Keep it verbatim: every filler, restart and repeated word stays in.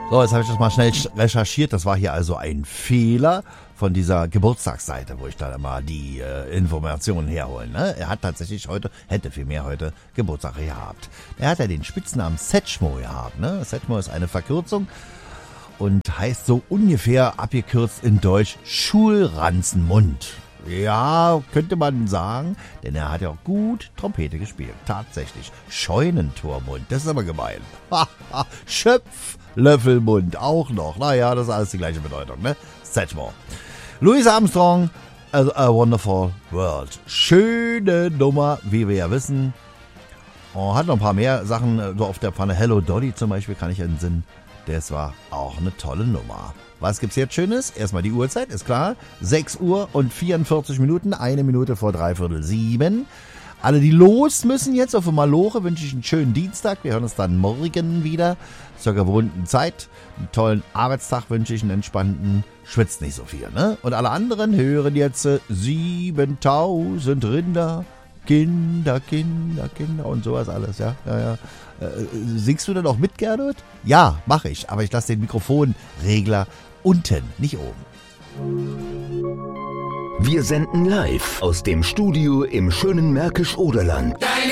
So, jetzt habe ich das mal schnell recherchiert. Das war hier also ein Fehler von dieser Geburtstagsseite, wo ich da immer die äh, Informationen herholen. Ne? Er hat tatsächlich heute, hätte vielmehr heute Geburtstag gehabt. Er hat ja den Spitznamen Setchmo gehabt. Ne? Setchmo ist eine Verkürzung und heißt so ungefähr abgekürzt in Deutsch Schulranzenmund. Ja, könnte man sagen, denn er hat ja auch gut Trompete gespielt. Tatsächlich. Scheunentormund, das ist aber gemein. Schöpflöffelmund auch noch. Naja, das ist alles die gleiche Bedeutung, ne? Setchmo. Louis Armstrong, A, A Wonderful World. Schöne Nummer, wie wir ja wissen. Oh, hat noch ein paar mehr Sachen so auf der Pfanne. Hello Dolly zum Beispiel kann ich entsinnen. Das war auch eine tolle Nummer. Was gibt's jetzt Schönes? Erstmal die Uhrzeit, ist klar. sechs Uhr und vierundvierzig Minuten, eine Minute vor dreiviertel sieben. Alle, die los müssen jetzt auf Maloche, wünsche ich einen schönen Dienstag. Wir hören uns dann morgen wieder zur gewohnten Zeit. Einen tollen Arbeitstag wünsche ich, einen entspannten. Schwitzt nicht so viel, ne? Und alle anderen hören jetzt äh, siebentausend Rinder. Kinder, Kinder, Kinder und sowas alles, ja. ja, ja. Äh, singst du denn auch mit, Gernot? Ja, mache ich, aber ich lasse den Mikrofonregler unten, nicht oben. Wir senden live aus dem Studio im schönen Märkisch-Oderland.